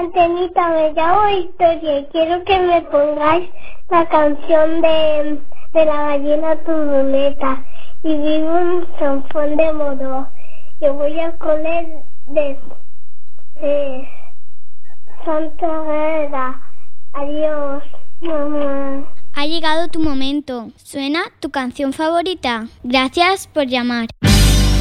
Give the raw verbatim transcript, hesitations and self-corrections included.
Antenita, me llamo Victoria y quiero que me pongáis la canción de, de la gallina turuleta. Y vivo en San Juan de Moró. Yo voy al cole de, de Santa Vera. Adiós, mamá. Ha llegado tu momento. ¿Suena tu canción favorita? Gracias por llamar.